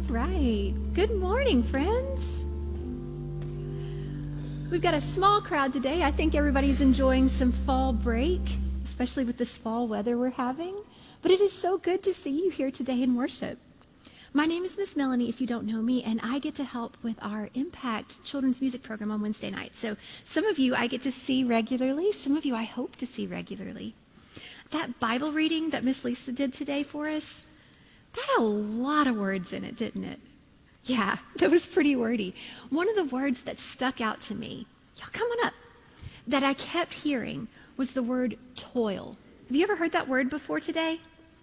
Right. Good morning, friends. We've got a small crowd today. I think everybody's enjoying some fall break, especially with this fall weather we're having. But it is so good to see you here today in worship. My name is Miss Melanie, if you don't know me, and I get to help with our Impact Children's Music Program on Wednesday nights. So some of you I get to see regularly. Some of you I hope to see regularly. That Bible reading that Miss Lisa did today for us, that had a lot of words in it, didn't it? Yeah, that was pretty wordy. One of the words that stuck out to me, y'all come on up, that I kept hearing was the word toil. Have you ever heard that word before today?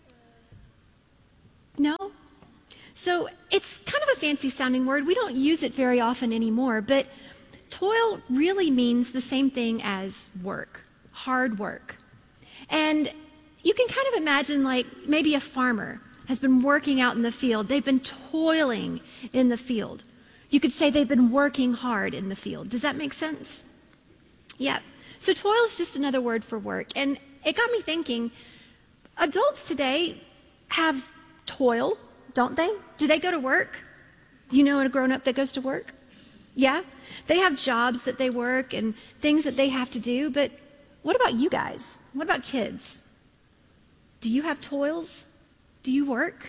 No? So it's kind of a fancy sounding word. We don't use it very often anymore, but toil really means the same thing as work, hard work. And you can kind of imagine like maybe a farmer has been working out in the field. They've been toiling in the field. You could say they've been working hard in the field. Does that make sense? Yeah. So toil is just another word for work. And it got me thinking, adults today have toil, don't they? Do they go to work? Do you know a grown-up that goes to work? Yeah? They have jobs that they work and things that they have to do, but what about you guys? What about kids? Do you have toils? Do you work?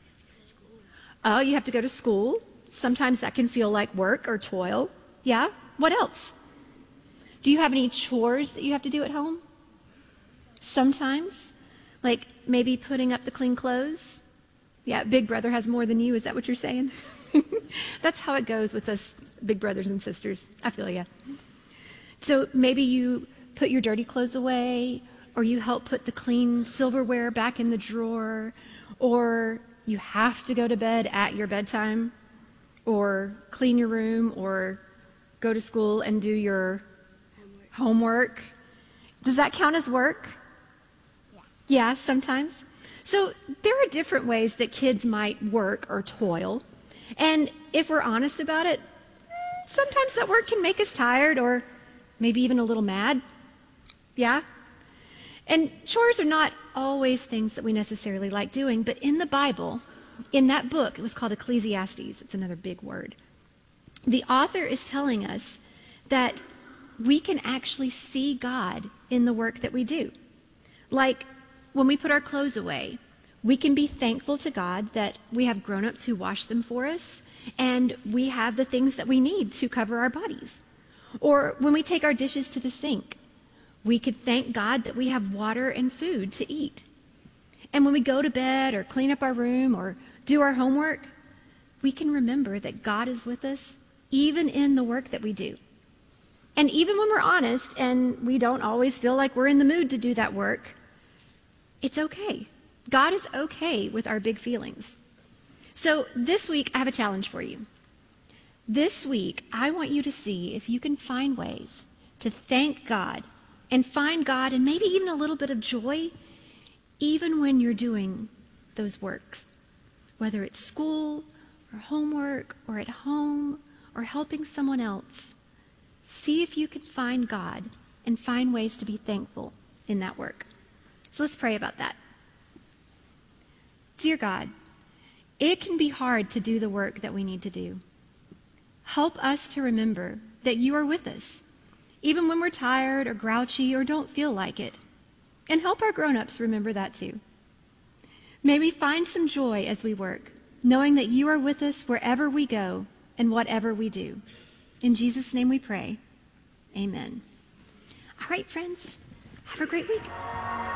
Oh, you have to go to school. Sometimes that can feel like work or toil. Yeah? What else? Do you have any chores that you have to do at home? Sometimes. Like maybe putting up the clean clothes? Yeah, Big Brother has more than you. Is that what you're saying? That's how it goes with us big brothers and sisters. I feel ya. So maybe you put your dirty clothes away, or you help put the clean silverware back in the drawer, or you have to go to bed at your bedtime, or clean your room, or go to school and do your homework. Does that count as work? Yeah, sometimes. So there are different ways that kids might work or toil. And if we're honest about it, sometimes that work can make us tired or maybe even a little mad. Yeah? And chores are not always things that we necessarily like doing, but in the Bible, in that book, it was called Ecclesiastes. It's another big word. The author is telling us that we can actually see God in the work that we do. Like when we put our clothes away, we can be thankful to God that we have grown-ups who wash them for us, and we have the things that we need to cover our bodies. Or when we take our dishes to the sink, we could thank God that we have water and food to eat. And when we go to bed or clean up our room or do our homework, we can remember that God is with us even in the work that we do. And even when we're honest and we don't always feel like we're in the mood to do that work, it's okay. God is okay with our big feelings. So this week, I have a challenge for you. This week, I want you to see if you can find ways to thank God and find God and maybe even a little bit of joy even when you're doing those works, whether it's school or homework or at home or helping someone else. See if you can find God and find ways to be thankful in that work. So let's pray about that. Dear God, it can be hard to do the work that we need to do. Help us to remember that you are with us, even when we're tired or grouchy or don't feel like it. And help our grown-ups remember that too. May we find some joy as we work, knowing that you are with us wherever we go and whatever we do. In Jesus' name we pray. Amen. All right, friends, have a great week.